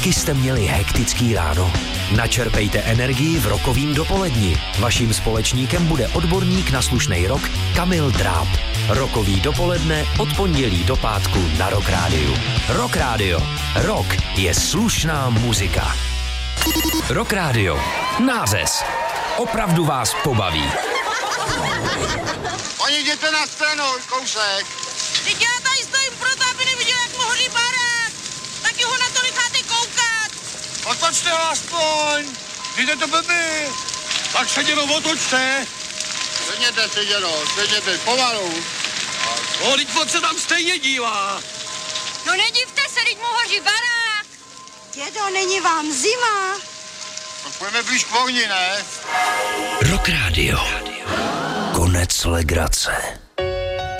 Taky jste měli hektický ráno? Načerpejte energii v rokovým dopoledni. Vaším společníkem bude odborník na slušnej rock Kamil Dráb. Rokový dopoledne od pondělí do pátku na Rock Rádiu. Rock Rádio. Rock je slušná muzika. Rock Rádio. Nářez. Opravdu vás pobaví. Oni jděte na stranu, kousek. Teď já tady stojím proto, aby neviděl, jak mu hoří barák. Taky ho na to necháte koukat. Otočte ho aspoň. Jděte to blbý. Tak se dělo otočte. Sedněte, pomalu. No, teď on se tam stejně dívá. No nedivte se, teď mu hoří barák. Dědo, není vám zima? Tak půjdeme blíž k ohni, ne? Rock Radio. Konec legrace.